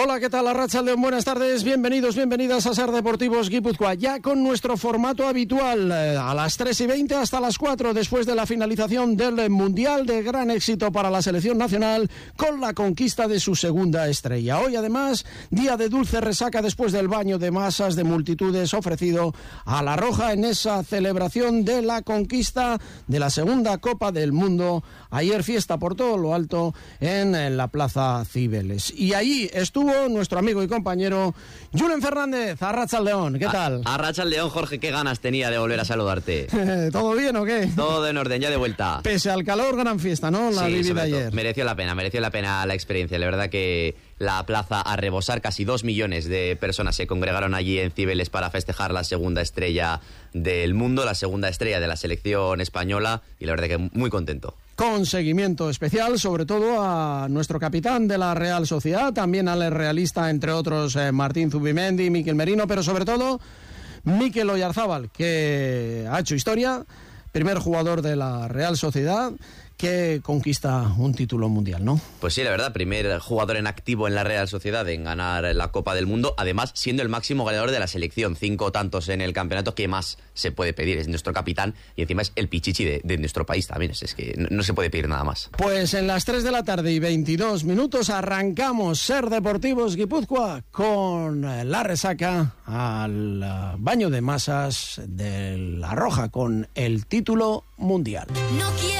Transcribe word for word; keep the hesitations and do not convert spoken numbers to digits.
Hola, ¿qué tal? Arratsaldeon, buenas tardes, bienvenidos, bienvenidas a Ser Deportivos Guipúzcoa, ya con nuestro formato habitual, eh, a las tres y veinte hasta las cuatro, después de la finalización del Mundial, de gran éxito para la selección nacional, con la conquista de su segunda estrella. Hoy, además, día de dulce resaca después del baño de masas de multitudes ofrecido a la Roja en esa celebración de la conquista de la segunda Copa del Mundo. Ayer fiesta por todo lo alto en, en la Plaza Cibeles. Y ahí estuvo nuestro amigo y compañero Julen Fernández. Arratsaldeon, ¿qué tal? A, Arratsaldeon, Jorge, qué ganas tenía de volver a saludarte. ¿Todo bien o qué? Todo en orden, ya de vuelta. Pese al calor, gran fiesta, ¿no? La sí, vivida ayer. Mereció la pena, mereció la pena la experiencia. La verdad que la plaza a rebosar, casi dos millones de personas se congregaron allí en Cibeles para festejar la segunda estrella del mundo, la segunda estrella de la selección española, y la verdad que muy contento. Con seguimiento especial, sobre todo a nuestro capitán de la Real Sociedad, también al realista, entre otros, eh, Martín Zubimendi, Mikel Merino, pero sobre todo Mikel Oyarzábal, que ha hecho historia, primer jugador de la Real Sociedad que conquista un título mundial, ¿no? Pues sí, la verdad, primer jugador en activo en la Real Sociedad en ganar la Copa del Mundo, además siendo el máximo goleador de la selección, cinco tantos en el campeonato, ¿qué más se puede pedir? Es nuestro capitán y encima es el pichichi de, de nuestro país también, es, es que no, no se puede pedir nada más. Pues en las tres de la tarde y veintidós minutos arrancamos Ser Deportivos Guipúzcoa con la resaca al baño de masas de la Roja con el título mundial. No quiero